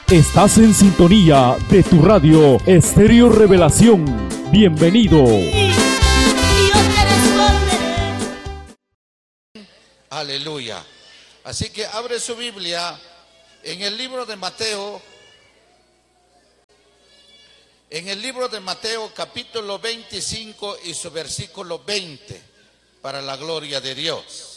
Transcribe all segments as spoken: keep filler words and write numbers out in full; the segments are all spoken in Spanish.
Estás en sintonía de tu radio Estéreo Revelación. Bienvenido. Aleluya. Así que abre su Biblia en el libro de Mateo, en el libro de Mateo capítulo veinticinco y su versículo veinte, para la gloria de Dios.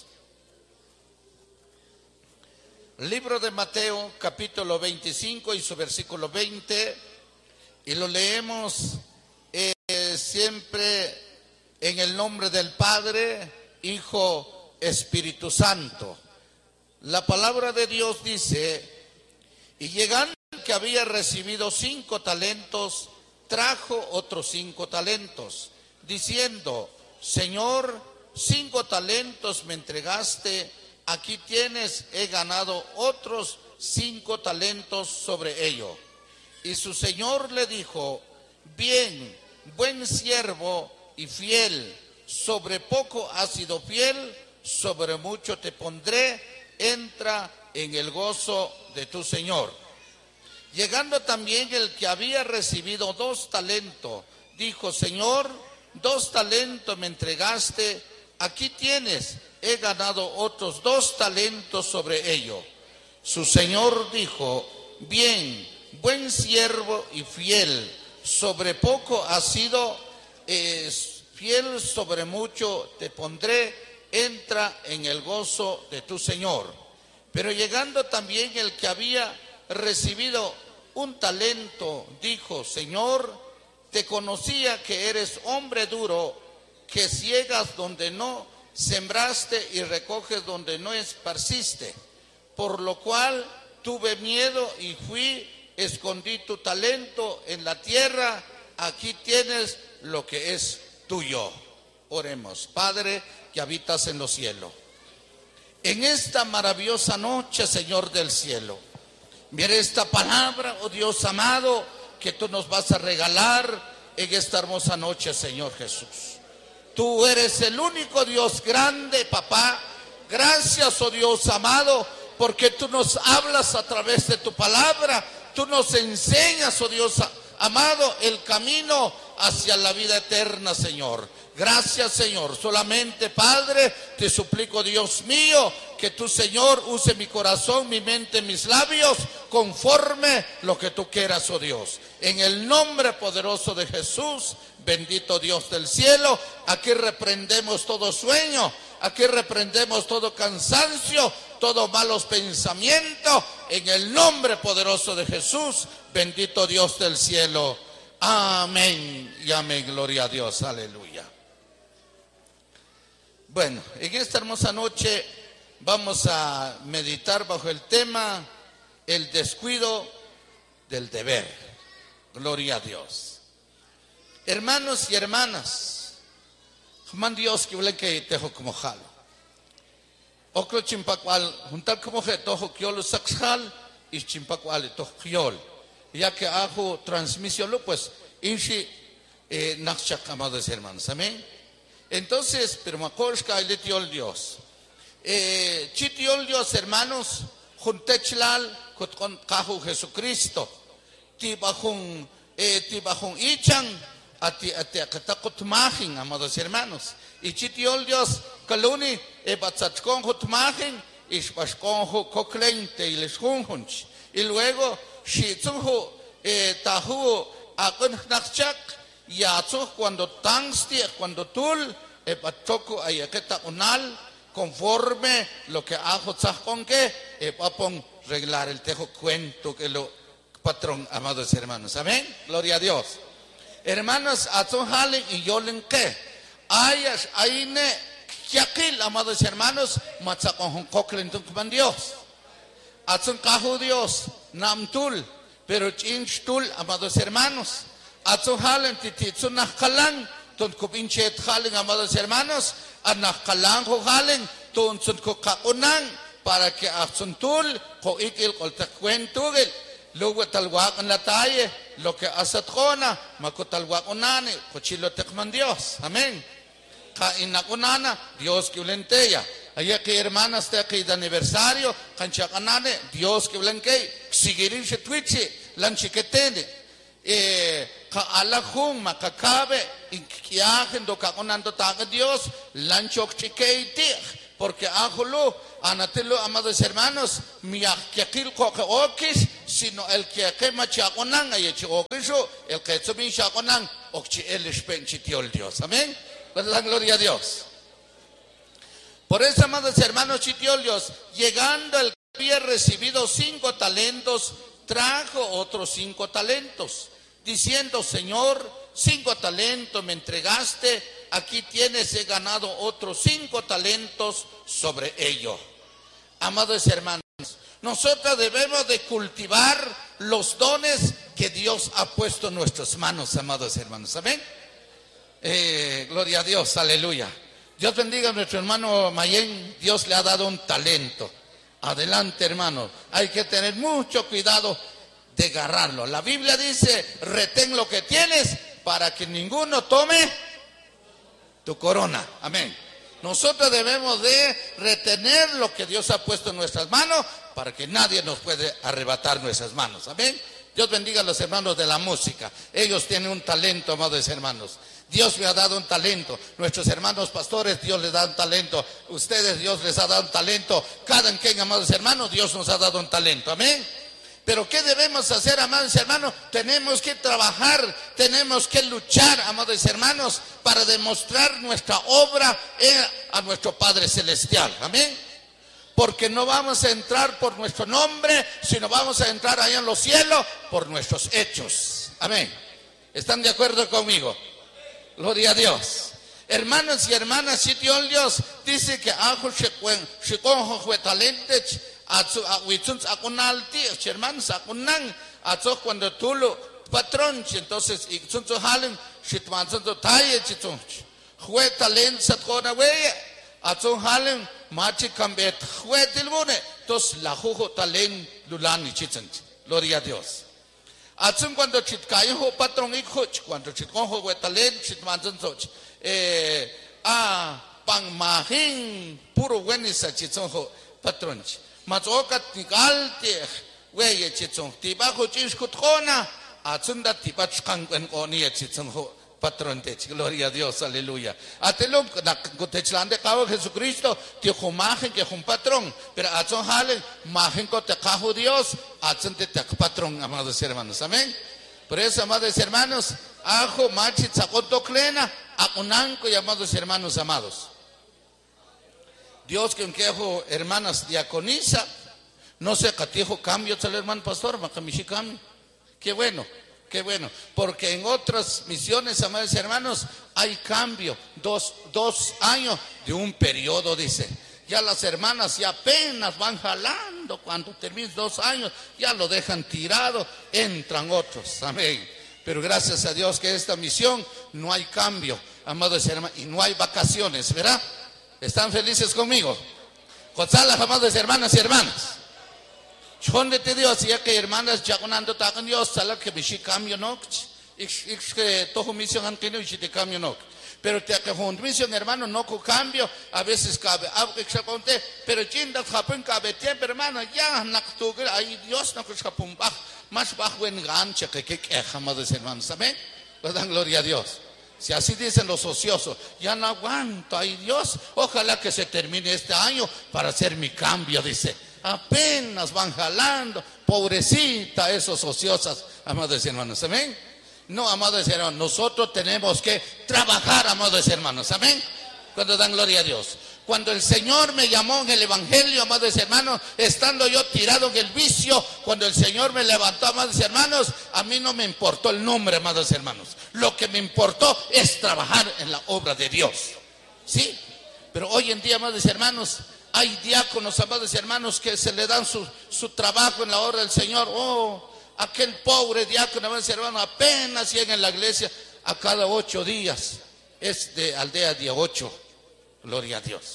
Libro de Mateo capítulo veinticinco y su versículo veinte, y lo leemos eh, siempre en el nombre del Padre, Hijo, Espíritu Santo. La palabra de Dios dice: y llegando el que había recibido cinco talentos, trajo otros cinco talentos, diciendo: Señor, cinco talentos me entregaste, aquí tienes, he ganado otros cinco talentos sobre ello. Y su señor le dijo: bien, buen siervo y fiel, sobre poco has sido fiel, sobre mucho te pondré, entra en el gozo de tu señor. Llegando también el que había recibido dos talentos, dijo: Señor, dos talentos me entregaste, aquí tienes, he ganado otros dos talentos sobre ello. Su señor dijo: bien, buen siervo y fiel, sobre poco has sido eh, fiel, sobre mucho te pondré, entra en el gozo de tu señor. Pero llegando también el que había recibido un talento, dijo: Señor, te conocía que eres hombre duro, que ciegas donde no sembraste y recoges donde no esparciste, por lo cual tuve miedo y fui, escondí tu talento en la tierra, aquí tienes lo que es tuyo. Oremos. Padre que habitas en los cielos, en esta maravillosa noche, Señor del cielo, mira esta palabra, oh Dios amado, que tú nos vas a regalar en esta hermosa noche, Señor Jesús. Tú eres el único Dios grande, papá. Gracias, oh Dios amado, porque tú nos hablas a través de tu palabra. Tú nos enseñas, oh Dios amado, el camino hacia la vida eterna, Señor. Gracias, Señor. Solamente, Padre, te suplico, Dios mío, que tu Señor use mi corazón, mi mente, mis labios, conforme lo que tú quieras, oh Dios. En el nombre poderoso de Jesús, bendito Dios del cielo, aquí reprendemos todo sueño, aquí reprendemos todo cansancio, todos malos pensamientos, en el nombre poderoso de Jesús, bendito Dios del cielo. Amén y amén. Gloria a Dios. Aleluya. Bueno, en esta hermosa noche vamos a meditar bajo el tema el descuido del deber. Gloria a Dios. Hermanos y hermanas, man Dios que huele que tejo como jalo. Oclo chimpacual, juntar como que tojo kiolo saxjal y chimpacual tojo kiol. Ya que hago transmisión, pues, inshi eh, nachak, amados hermanos. Amén. Entonces, pero macorshka el tiol Dios. Eh, chitiol Dios, hermanos, juntechlal con cajo Jesucristo. Tibajun, eh, tibajun ichan, ati ati akatakutmajin, amados hermanos. Y chitiol Dios, kaluni, e batzachkon hutmajin, ishbashkon koklente y les junjunch. Y luego, shitzunhu, eh, tahu, akun nachak. Y cuando tangsti, cuando tul, e pachoco ayaketa unal, conforme lo que hago con que, e papon reglar el tejo cuento que lo patrón, amados hermanos. Amén. Gloria a Dios. Hermanos, atun halen y yolen que, ayas, aine, yakil, amados hermanos, matzakon koklen tung Dios. Atun kahu Dios, nam tul, pero chinch tul, amados hermanos. Atun halen tititsun nakalang, ton kupinchet halen, amados hermanos, an nakalang ho halen, ton sun ko kaunang, para que atun tul, ko ikil kol takwentugil, luego talwak en la talle, lo que asat kona, makotalwak unani, kochilo tekman Dios, amén. Ka inakunana, Dios que ulenteya. Allá que hermanas te aquí de aniversario, canchacanane, Dios que ulenkei, sigirin se twitchi lanchiketene eh ka alajun makacabe inkiajen do kagonando taga Dios lanchok chikeiti porque ajolo anatelo, amados hermanos, mi akil koke okis, sino el que quema chagonan y chiokisho, el que subin chagonan, okchi el espenchitiol Dios. Amén. Pues la gloria a Dios. Por eso, amados hermanos, chitiol Dios, llegando el que había recibido cinco talentos, trajo otros cinco talentos, diciendo: Señor, cinco talentos me entregaste, aquí tienes, he ganado otros cinco talentos sobre ello. Amados hermanos, nosotros debemos de cultivar los dones que Dios ha puesto en nuestras manos, amados hermanos. Amén. Eh, gloria a Dios, aleluya. Dios bendiga a nuestro hermano Mayen. Dios le ha dado un talento. Adelante, hermano. Hay que tener mucho cuidado de agarrarlo. La Biblia dice: retén lo que tienes para que ninguno tome tu corona. Amén. Nosotros debemos de retener lo que Dios ha puesto en nuestras manos para que nadie nos puede arrebatar nuestras manos. Amén. Dios bendiga a los hermanos de la música. Ellos tienen un talento, amados hermanos. Dios me ha dado un talento. Nuestros hermanos pastores, Dios les da un talento. Ustedes, Dios les ha dado un talento. Cada quien, amados hermanos, Dios nos ha dado un talento. Amén. Pero ¿qué debemos hacer, amados hermanos? Tenemos que trabajar, tenemos que luchar, amados hermanos, para demostrar nuestra obra a nuestro Padre Celestial. Amén. Porque no vamos a entrar por nuestro nombre, sino vamos a entrar allá en los cielos por nuestros hechos. Amén. ¿Están de acuerdo conmigo? Gloria a Dios. Hermanos y hermanas, si Dios dice que ajo shikon fue talentes. Hermanos, cuando tú lo patrón, entonces fue talento satcona weye atson halen machi cambet fue tilbune entonces la jujo talent lulani chitzen. Gloria a Dios. Atson cuando chitcayo patrón y coach cuando chitconjo fue talent chitmanzon soch eh ah pang mahin puro buenisa chitzonjo patrón. Matsokat nikalte weye chitzon tiba ho chinskutona atsunda tiba chkangwen oni chitzon ho patrón de gloria a Dios, aleluya. Atelo na gotechlande kawo Jesucristo ti imagen que un patrón, pero atson halen imagen ko te kajo Dios atson te patrón, amados hermanos. Amén. Por eso, amados hermanos, ajo machi tsakoto klena akunanko, amados hermanos amados. Dios que quejo hermanas diaconisa, no sé, catijo cambio, tal hermano pastor, macamishi cambio. Qué bueno, qué bueno, porque en otras misiones, amados hermanos, hay cambio, dos, dos años de un periodo, dice. Ya las hermanas ya apenas van jalando, cuando terminen dos años, ya lo dejan tirado, entran otros, amén. Pero gracias a Dios que esta misión no hay cambio, amados hermanos, y no hay vacaciones, ¿verdad? ¿Están felices conmigo? González, amados hermanas y hermanas. Chonde te Dios, ya que hermanas ya conando tacan Dios, sala que bishi cambio no, ich que todo misión antino y te cambio no. Pero te que fund misión hermano no con cambio, a veces cabe, a que conté, pero chinda japón cabe tiempo hermano, ya naktu ay Dios no que japón bajo, más bajo en gancha que que amados hermanos, amén. Pues dan gloria a Dios. Si así dicen los ociosos, ya no aguanto, ay Dios, ojalá que se termine este año para hacer mi cambio, dice. Apenas van jalando, pobrecita esos ociosos, amados hermanos, amén. No, amados hermanos, nosotros tenemos que trabajar, amados hermanos, amén. Cuando dan gloria a Dios. Cuando el Señor me llamó en el Evangelio, amados hermanos, estando yo tirado en el vicio, cuando el Señor me levantó, amados hermanos, a mí no me importó el nombre, amados hermanos. Lo que me importó es trabajar en la obra de Dios. ¿Sí? Pero hoy en día, amados hermanos, hay diáconos, amados hermanos, que se le dan su, su trabajo en la obra del Señor. Oh, aquel pobre diácono, amados hermanos, apenas llega en la iglesia a cada ocho días. Es de aldea día ocho. Gloria a Dios.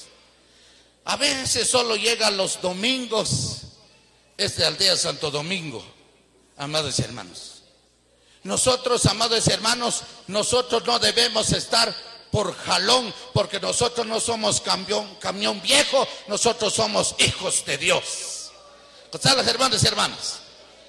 A veces solo llega los domingos. Es de aldea Santo Domingo, amados hermanos. Nosotros, amados hermanos, nosotros no debemos estar por jalón, porque nosotros no somos camión, camión viejo, nosotros somos hijos de Dios. ¿Están los hermanos y hermanas?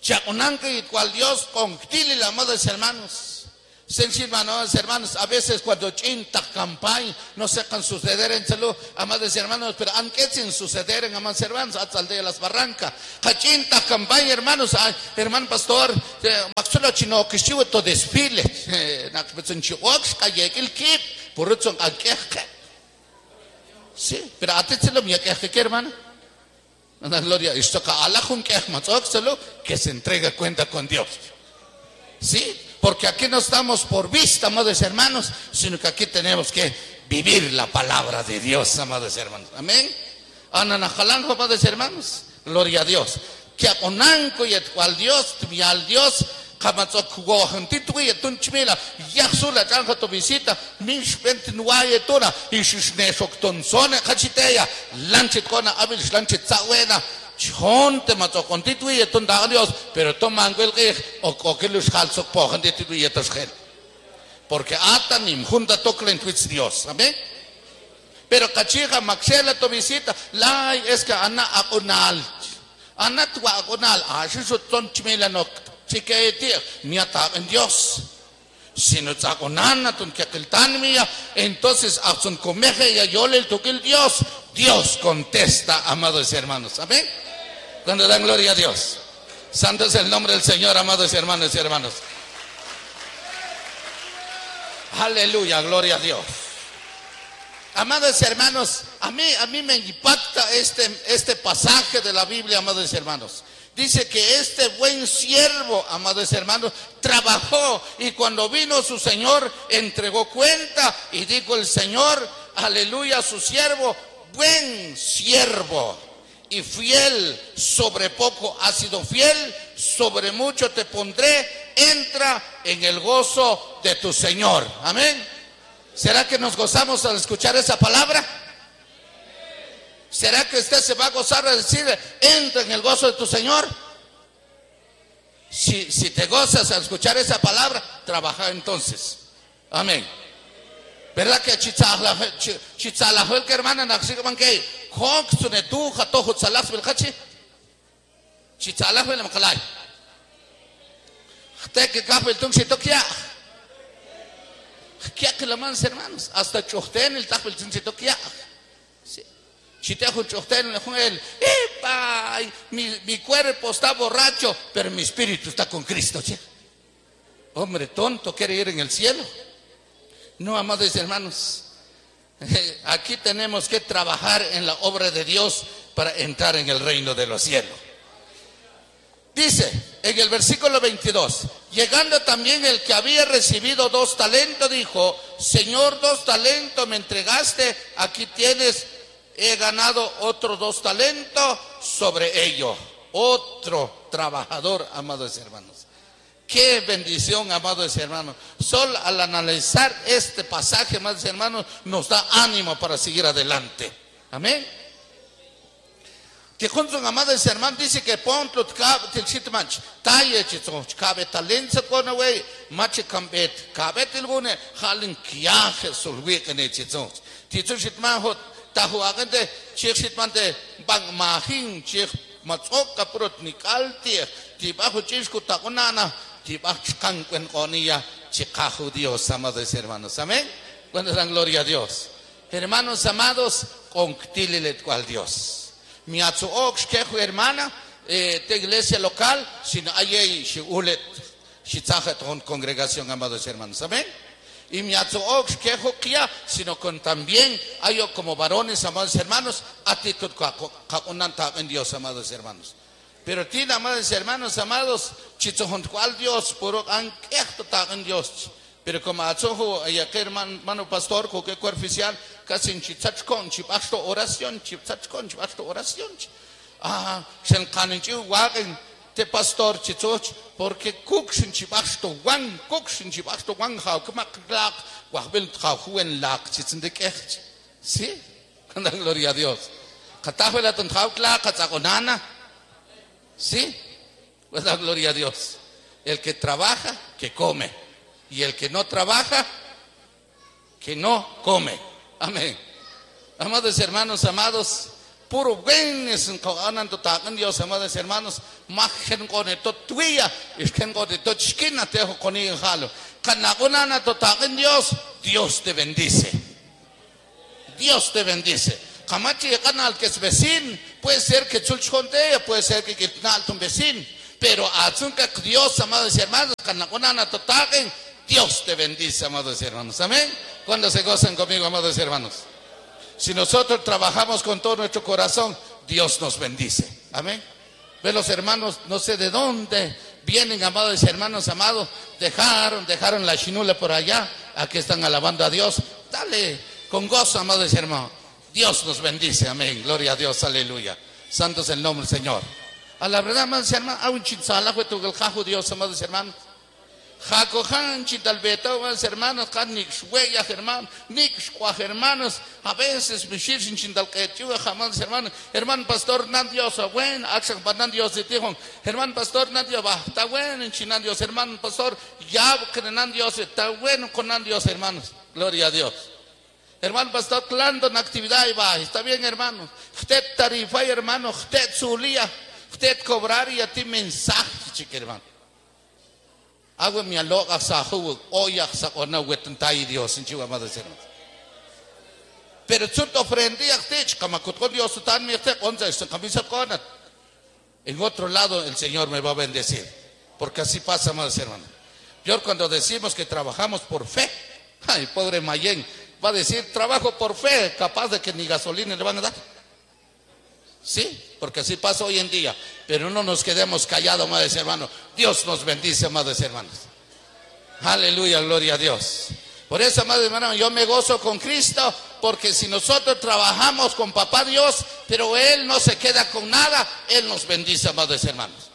Chaconanca y cual Dios con tili la amados hermanos. Sencillo, amados hermanos, a veces cuando chinta campaña no se can suceder en salud, amados hermanos, pero aunque sin suceder en amados hermanos, hasta el de las barrancas, chinta campaña, hermanos, ay, hermano pastor, maxulo chino que chivo to desfile, nak betun chiox calle el kip, por eso aquel. Sí, pero a ti se lo mía que hermano. La gloria, esto que Allah con que que se entrega cuenta con Dios. Sí, porque aquí no estamos por vista, amados hermanos, sino que aquí tenemos que vivir la palabra de Dios, amados hermanos. Amén. Ananajalanjo, amados hermanos, gloria a Dios. Que aconanco y al Dios, y al Dios, kamatzok hugohantito y tunchmila, yaxula chanja tu visita, mish pentnuaye tona, y shishnesok tonsone, kachiteya, lanchit kona, abil lanchit zawena. Chonte mato constituye ton da Dios, pero toman el que o que los calzos pojan de tu y gel. Porque atanim junta toclen twits Dios, amén. Pero cachiga maxela to visita, la es que ana agonal. Ana tu agonal, así su ton chimela no chiquete, ni ata en Dios. Si no agonana ton que aquel tan mía, entonces a son comeje y yo le toque el Dios. Dios contesta, amados hermanos, amén. Cuando dan gloria a Dios. Santo es el nombre del Señor, amados hermanos y hermanos. Aleluya, gloria a Dios. Amados hermanos, a mí, a mí me impacta este, este pasaje de la Biblia, amados hermanos. Dice que este buen siervo, amados hermanos, trabajó y cuando vino su Señor entregó cuenta y dijo el Señor, aleluya, a su siervo, buen siervo y fiel, sobre poco has sido fiel, sobre mucho te pondré, entra en el gozo de tu Señor. Amén. ¿Será que nos gozamos al escuchar esa palabra? ¿Será que usted se va a gozar al decir, entra en el gozo de tu Señor? Si, si te gozas al escuchar esa palabra, trabaja entonces. Amén. ¿Verdad que chitzalajol que hermana naxigan que hok sunetu jato hutzalas belkachi chitzalajol makalai te que capel tung sitokia que que la mans hermanos hasta chochten el tapel tung sitokia si te chochten el juel epa mi mi cuerpo está borracho pero mi espíritu está con Cristo. Hombre tonto quiere ir en el cielo. No, amados hermanos, aquí tenemos que trabajar en la obra de Dios para entrar en el reino de los cielos. Dice en el versículo veintidós, llegando también el que había recibido dos talentos, dijo, Señor, dos talentos me entregaste, aquí tienes, he ganado otros dos talentos sobre ello. Otro trabajador, amados hermanos. Qué bendición, amados hermanos. Solo al analizar este pasaje, amados hermanos, nos da ánimo para seguir adelante. Amén. Que con sus amados hermanos dice que ponto til sitmanch talle chito cabe talento con away mache cambet cabe tilgune halin kiaje sulwi kene chito tito sitman hot tahu agente chik sitmante bang mahin chik matsok kaprot nikalti tibajo chisku takonana tibachkan kwen konia chikahu Dios, amados hermanos. Amén. Cuando dan gloria a Dios. Hermanos amados, conctílilet cual Dios. Mi atsu ox quejo hermana eh, de iglesia local, sino hay si ulet si taja con congregación, amados hermanos. Amén. Y mi atsu ox quejo kia, sino con también hay como varones, amados hermanos, actitud kakunanta en Dios, amados hermanos. Pero tiene, amados hermanos, amados, chichohon cual Dios, por anquejo en Dios. Pero como achojo, y aquel hermano pastor, que fue oficial, casi en chichachcon, chipasto oración, chichachcon, chipasto oración. Ah, se encanenchiu wagen, te pastor chichoch, porque cuxin chipasto wang, cuxin chipasto wang, how come back, wahbel, how huen lak, chitzen de kech. Sí, con la gloria a Dios. Catajuela ton jautla, cazagonana. Sí, pues la gloria a Dios. El que trabaja, que come. Y el que no trabaja, que no come. Amén. Amados hermanos, amados, Puro buen es en anando tagan Dios, amados hermanos. Machen con esto tuya, es que con esto chiquina te dejo con el jalo. Canagona to tagan Dios, Dios te bendice. Dios te bendice. Camachi de canal que es vecino, puede ser que chulchonte, puede ser que quitnal tu vecino, pero azunca Dios, amados hermanos, canagona to tagan, Dios te bendice, amados hermanos. Amén. Cuando se gozan conmigo, amados hermanos. Si nosotros trabajamos con todo nuestro corazón, Dios nos bendice. Amén. Ve los hermanos, no sé de dónde vienen, amados hermanos, amados. Dejaron, dejaron la chinula por allá. Aquí están alabando a Dios. Dale con gozo, amados hermanos. Dios nos bendice. Amén. Gloria a Dios. Aleluya. Santo es el nombre del Señor. A la verdad, amados hermanos, a un chinzala fue tu gajo Dios, amados hermanos. Jacojan, Chitalbeta, hermanos, Nixhuella, hermanos, Nixhua, hermanos, a veces Mishir, Chintalquetua, jamás, hermanos, hermano pastor Nandios, buen, Axel Banandios de Tijón, hermano pastor Nandios, está bueno en Chinandios, hermano pastor, ya que Nandios, está bueno con Nandios, hermanos, gloria a Dios. Hermano pastor, clando en actividad y va, está bien, hermanos, usted tarifa, hermano, usted zulía, usted cobrar y a ti mensaje, chique, hermano. Agua mi aloga sahu oya sakona wetuntai Dios en Chihuahua de hermanos. Pero tú te ofrendí a ti, como con Dios tan mi te onza esta camisa conat. En otro lado el Señor me va a bendecir, porque así pasa, amados hermanos. Peor cuando decimos que trabajamos por fe. Ay, pobre Mayen va a decir trabajo por fe, capaz de que ni gasolina le van a dar. Sí, porque así pasa hoy en día. Pero no nos quedemos callados, amados hermanos. Dios nos bendice, amados hermanos. Aleluya, gloria a Dios. Por eso, amados hermanos, yo me gozo con Cristo, porque si nosotros trabajamos con Papá Dios, pero Él no se queda con nada, Él nos bendice, amados hermanos.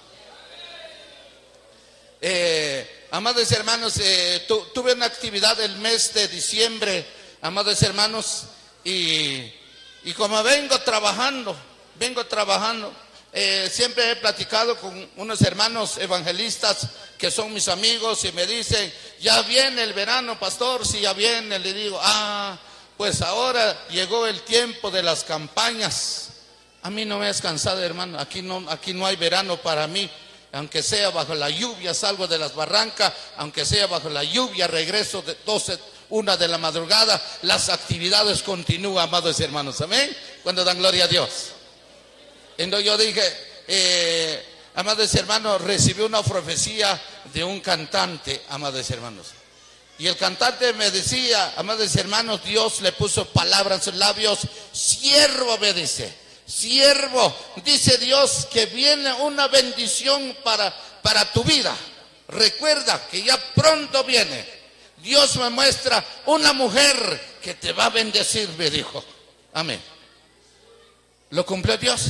Eh, amados hermanos, eh, tu, tuve una actividad el mes de diciembre, amados hermanos, y, y como vengo trabajando, vengo trabajando, eh, siempre he platicado con unos hermanos evangelistas que son mis amigos y me dicen, ya viene el verano, pastor, si ya viene, le digo, ah, pues ahora llegó el tiempo de las campañas. A mí no me has cansado, hermano, aquí no, aquí no hay verano para mí, aunque sea bajo la lluvia, salgo de las barrancas, aunque sea bajo la lluvia, regreso de doce, una de la madrugada, las actividades continúan, amados hermanos, amén, cuando dan gloria a Dios. Entonces yo dije, eh, amados hermanos, recibí una profecía de un cantante, amados hermanos. Y el cantante me decía, amados hermanos, Dios le puso palabras en sus labios, siervo, me dice, siervo, dice Dios que viene una bendición para, para tu vida. Recuerda que ya pronto viene. Dios me muestra una mujer que te va a bendecir, me dijo. Amén. ¿Lo cumplió Dios?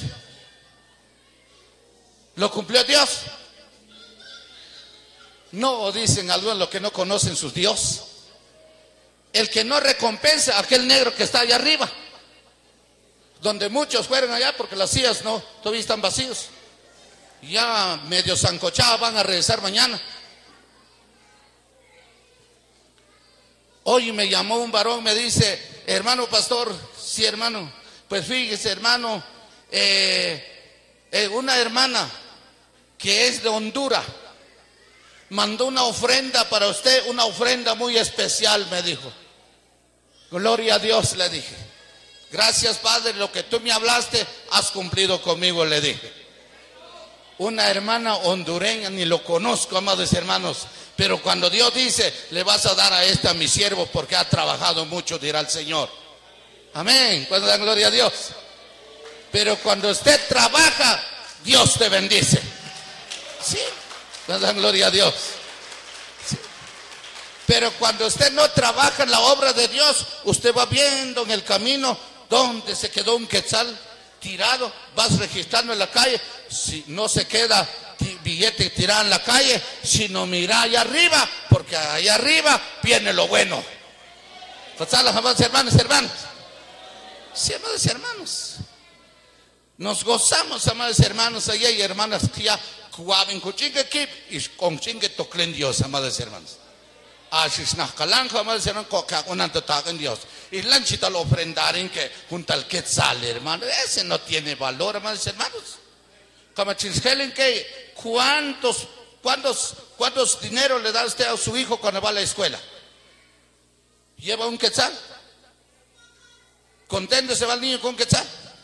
¿Lo cumplió Dios? No, dicen algunos los que no conocen su Dios. El que no recompensa a aquel negro que está allá arriba, donde muchos fueron allá porque las sillas no, todavía están vacíos. Ya medio zancochados, van a regresar mañana. Hoy me llamó un varón, me dice, hermano pastor, sí hermano, pues fíjese hermano, eh, eh, una hermana que es de Honduras mandó una ofrenda para usted, una ofrenda muy especial, me dijo. Gloria a Dios, le dije. Gracias, Padre, lo que tú me hablaste, has cumplido conmigo, le dije. Una hermana hondureña, ni lo conozco, amados hermanos, pero cuando Dios dice, le vas a dar a esta a mi siervo porque ha trabajado mucho, dirá el Señor. Amén, cuando dan gloria a Dios. Pero cuando usted trabaja, Dios te bendice. Sí, cuando dan gloria a Dios. Sí. Pero cuando usted no trabaja en la obra de Dios, usted va viendo en el camino donde se quedó un quetzal tirado, vas registrando en la calle, si no se queda billete tirado en la calle, sino mira allá arriba, porque allá arriba viene lo bueno. Amados hermanos, hermanos. Sí, amados hermanos. Nos gozamos, amados hermanos, allá y hermanas que ya jugaban con chingue kip y con chingue toclen Dios, amados hermanos. Así es, amados hermanos, con un Dios. Y lanchita lo ofrendaren que junto al quetzal, hermano. Ese no tiene valor, hermanos y hermanos. Como chisgelen que cuántos, cuántos, cuántos dinero le da usted a su hijo cuando va a la escuela. Lleva un quetzal. Contento se va el niño con un quetzal.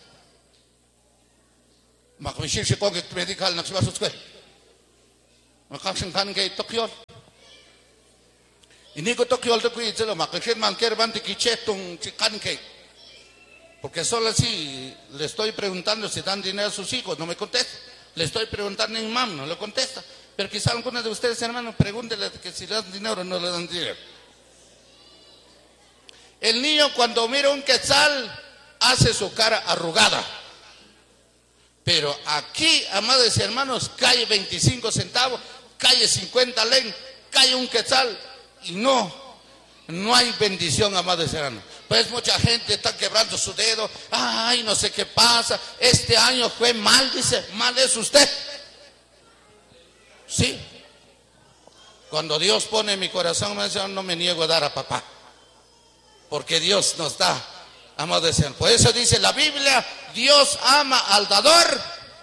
Makmishir si con que medical no se va a su escuela. Makashin kan que tokiol. Y ni que tokiol te cuide lo makashir man quiere van te quichetung chican que. Porque solo así le estoy preguntando si dan dinero a sus hijos, no me contesta. Le estoy preguntando en mam, no le contesta. Pero quizá algunos de ustedes, hermanos, pregúntenle que si le dan dinero o no le dan dinero. El niño cuando mira un quetzal hace su cara arrugada. Pero aquí, amados y hermanos, cae veinticinco centavos, cae cincuenta len, cae un quetzal y no, no hay bendición, amados y hermanos. Pues mucha gente está quebrando su dedo. Ay, no sé qué pasa. Este año fue mal, dice. Mal es usted. Sí. Cuando Dios pone en mi corazón, no me niego a dar a papá. Porque Dios nos da, amados y hermanos. Por eso dice la Biblia, Dios ama al dador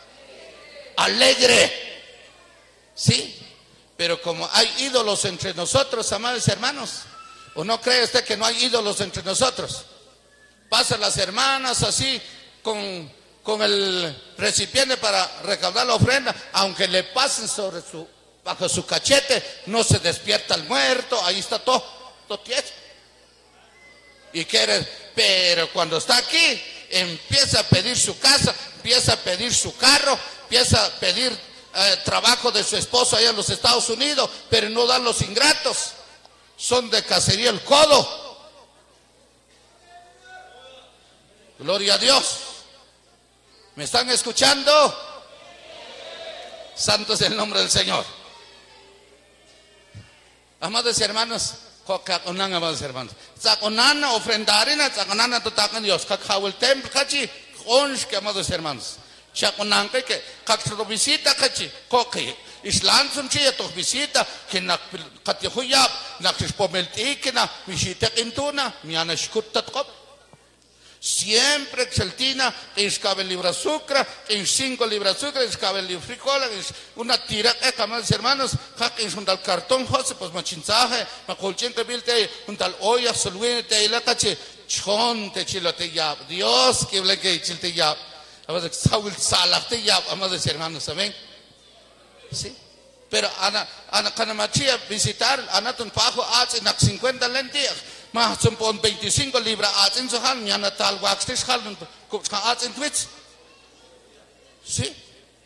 alegre. Sí. Pero como hay ídolos entre nosotros, amados hermanos, ¿o no cree usted que no hay ídolos entre nosotros? Pasan las hermanas así con, con el recipiente para recaudar la ofrenda, aunque le pasen sobre su, bajo su cachete, no se despierta el muerto, ahí está todo, todo tieso. Y quiere, pero cuando está aquí, empieza a pedir su casa, empieza a pedir su carro, empieza a pedir eh, trabajo de su esposo allá en los Estados Unidos, pero no dan los ingratos. Son de cacería el codo. Gloria a Dios. ¿Me están escuchando? Santo es el nombre del Señor. Amados hermanos, amados hermanos, saconana ofrendarina, saconana totakan Dios, kakawel templo kachi, onsh que amados hermanos, chaconan que que kakro visita kachi, koke. Islam sumchi to visita que na katihuyab na kispomelti que na visita intuna miana shkutat. Siempre exaltina que escabe libra azúcar, en cinco libras azúcar, escabe libra frijoles, una tira que amados hermanos, que es un tal cartón jose pues machinzaje, macolchen que vilte un tal olla solwine te la cache chonte chilote ya. Dios que le que chilte ya. Amados saul salate ya, amados hermanos, amén. Sí. Pero ana ana kana machia visitar ana tun pajo ats en cincuenta lentillas. Más son por veinticinco libras ats en su hal mañana tal waxtis hal ats en twits. Sí.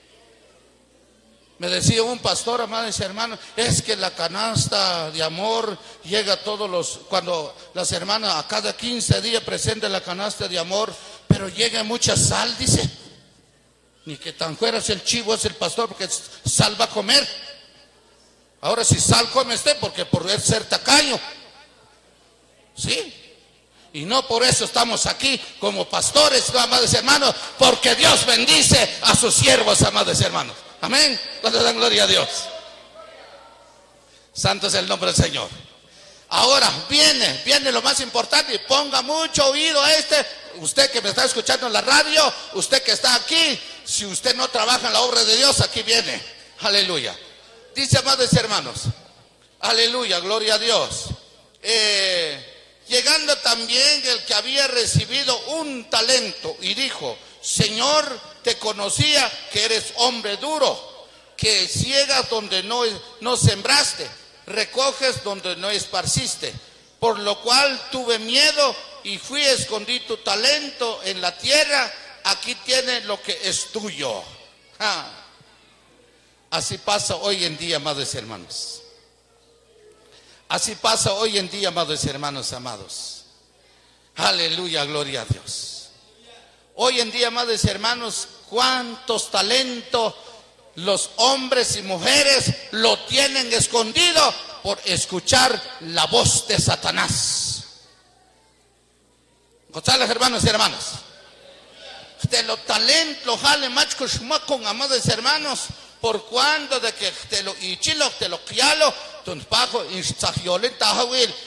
Me decía un pastor, amados hermanos, es que la canasta de amor llega a todos los, cuando las hermanas a cada quince días presentan la canasta de amor, pero llega mucha sal, dice. Ni que tan fuera es el chivo, es el pastor, porque sal va a comer. Ahora si sal come usted, porque por ser tacaño. Sí. Y no por eso estamos aquí como pastores, ¿no, amados hermanos? Porque Dios bendice a sus siervos, amados hermanos. Amén. Cuando dan gloria a Dios. Santo es el nombre del Señor. Ahora viene, viene lo más importante, y ponga mucho oído a este. Usted que me está escuchando en la radio, usted que está aquí, si usted no trabaja en la obra de Dios, aquí viene. Aleluya. Dice, amados hermanos, aleluya, gloria a Dios. Eh, llegando también el que había recibido un talento y dijo, Señor, te conocía que eres hombre duro, que ciegas donde no, no sembraste, recoges donde no esparciste, por lo cual tuve miedo y fui a escondí tu talento en la tierra, aquí tienes lo que es tuyo. Ja. Así pasa hoy en día, amados hermanos. Así pasa hoy en día, amados hermanos amados. Aleluya, gloria a Dios. Hoy en día, amados hermanos, cuántos talentos los hombres y mujeres lo tienen escondido por escuchar la voz de Satanás. González, hermanos y hermanas. De los talentos, jale machos con amados hermanos, por cuando de que te lo ichilo, te lo quialo, ton pajo, instagiolen, tahawil,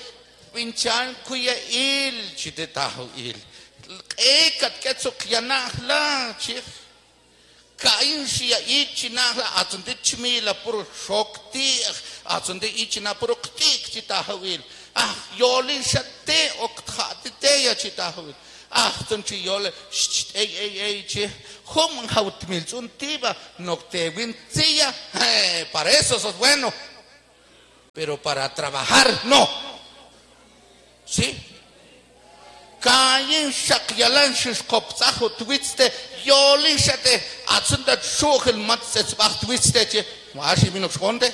Pinchan kuya il chite tahu il. E kat ketso kianah la chik. Kain siya ichina la atunde chimila puro shokti atunde ichina puro ktik chitahu il. Ah yoli shate okthati te ya chitahu il. Ah tunchi yole ei ei ei che hum haut milzun tiba nocte vincia. Eh, para eso sos bueno. Pero para trabajar no. ¿Sí? Kain shakyalan shkopzaho twiste yoli shate atsunda shokhl matsets bach twiste che washi minok shkonde.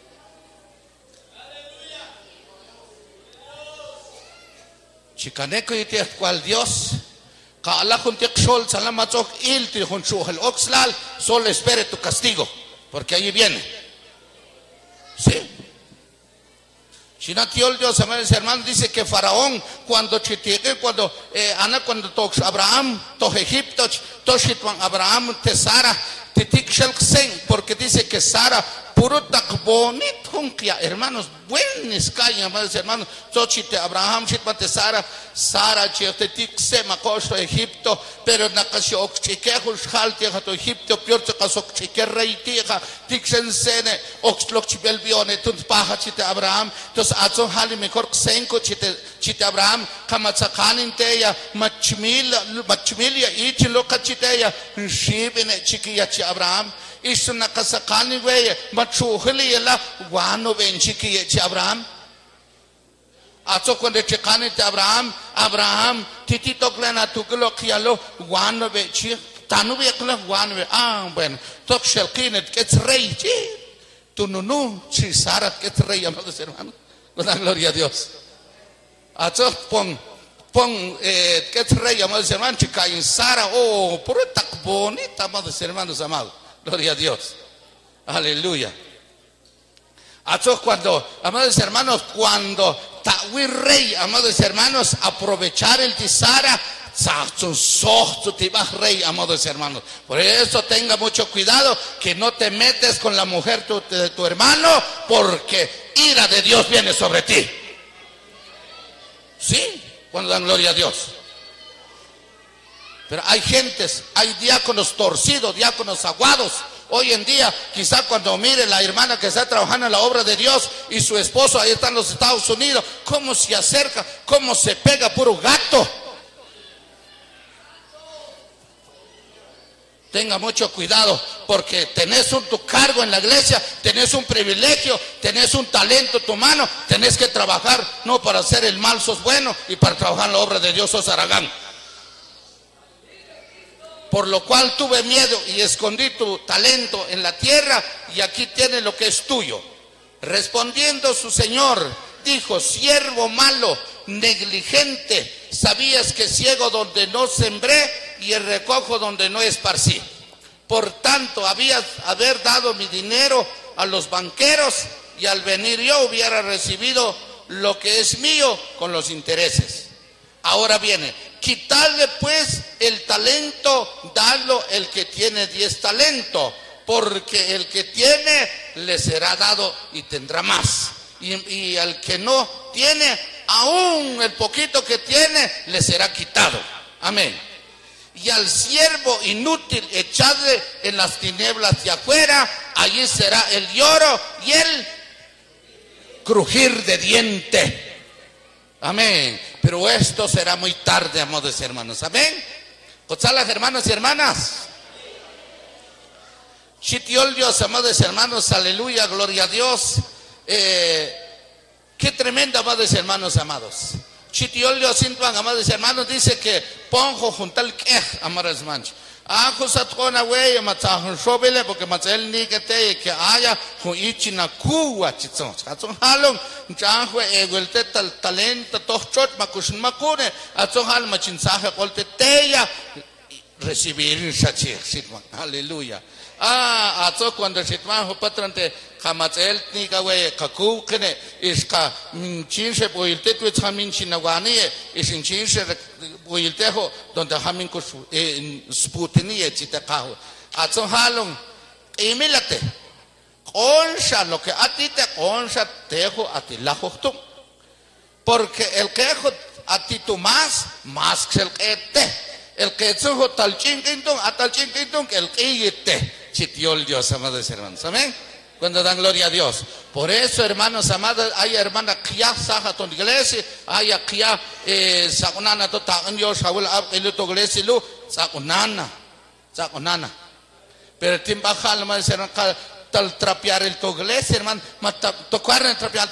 Chicaneco y te cual Dios Kaala junte xol salamatok il ti jun shokhl oxlal solo espere tu castigo porque ahí viene. ¿Sí? Chinatiol Dios, amados hermanos, dice que Faraón, cuando chitigue, cuando eh, Ana, cuando tox Abraham, tox Egipto, toxitwan Abraham, te Sara, titik shelksen, porque dice que Sara, puro tak bonit junkia, hermanos, buenos caen, amados hermanos, tochite Abraham, chitwan te Sara, Sara, chitik se macosto Egipto, pero nakasio oxchikejo, shaltia, to Egipto, piorto casokchike reitija, tiksen sene, oxlok chibelbione, tunt paja chite Abraham, tos atzon hali mejor senko chite chite Abraham, kamatsakanin teya, machmil, machmilia, ichi loka chiteya, shibine chikiya chi Abraham, isu nakasakani weye, machuhili la, wano ven chikiya chi Abraham. Azo cuando chekani te Abraham, Abraham, titito klena tuklo kialo, wano ve chi, tanu ve kla wano ve, ah, bueno, tok shelkinet, que es rey, chi, tu nunu, chi Sara, que es rey, amados hermanos. Con gloria a Dios. Azo pon, pon, eh, que es rey, amados hermanos, chica en Sara, oh, por tan bonita, amados hermanos amados. Gloria a Dios. Aleluya. Azo cuando, amados hermanos, cuando Tawi rey, amados hermanos, aprovechar el tisara, rey, amados hermanos. Por eso tenga mucho cuidado que no te metes con la mujer tu, de tu hermano, porque ira de Dios viene sobre ti. ¿Sí? Cuando dan gloria a Dios. Pero hay gentes, hay diáconos torcidos, diáconos aguados. Hoy en día, quizá cuando mire la hermana que está trabajando en la obra de Dios y su esposo ahí está en los Estados Unidos, cómo se acerca, cómo se pega puro gato. Tenga mucho cuidado porque tenés un tu cargo en la iglesia, tenés un privilegio, tenés un talento en tu mano, tenés que trabajar, no para hacer el mal sos bueno y para trabajar en la obra de Dios sos aragán. Por lo cual tuve miedo y escondí tu talento en la tierra y aquí tienes lo que es tuyo. Respondiendo su señor, dijo, siervo malo, negligente, sabías que ciego donde no sembré y el recojo donde no esparcí. Por tanto, habías haber dado mi dinero a los banqueros y al venir yo hubiera recibido lo que es mío con los intereses. Ahora viene, quitarle pues el talento, darlo el que tiene diez talentos, porque el que tiene le será dado y tendrá más. Y, y al que no tiene, aún el poquito que tiene, le será quitado. Amén. Y al siervo inútil echadle en las tinieblas de afuera, allí será el lloro y el crujir de diente. Amén. Pero esto será muy tarde, amados hermanos. Amén. ¿Cochalas, hermanos y hermanas? Chitiol Dios, amados hermanos, aleluya, gloria a Dios. Eh, qué tremenda, amados hermanos amados. Chitiol Dios, amados hermanos, dice que ponjo juntal que, amados hermanos. Ako sa tona wey matahon shobele porque matel ni que te que haya con ichina kuwa chitson. Atson halong janhwe eguelte tal talento tochot makushin makune atson hal machinsaje qolte teya recibir shachir sitman. Aleluya. Ah, atso cuando sitman ho patrante kamatel ni ka wey kaku kene iska chinshe boilte tu chamin chinawani isin chinshe boiltejo donde hamin ko sputini chitakaho atson halong imilate onsha lo que a ti te onsha tejo a ti la joktum Porque el que a ti tú más, más que el que te. El que sujo tal chinguindung, a tal chinguindung, el que te. Chitiol Dios, amados hermanos. Amén. Cuando dan gloria a Dios. Por eso, hermanos amados, hay hermanas que ya saja tu iglesia, hay aquí ya sakunana to taun yo shawul ab elu tu iglesia lu sakunana, sakunana. Pero timba hal mas hermano tal trapear el tu iglesia, hermano, mata tocar el trapear